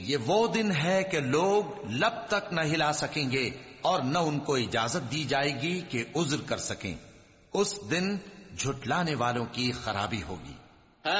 ये वो दिन है कि लोग लब तक न हिला सकेंगे और न उनको इजाजत दी जाएगी कि उज्र कर सकें। उस दिन झुटलाने वालों की खराबी होगी।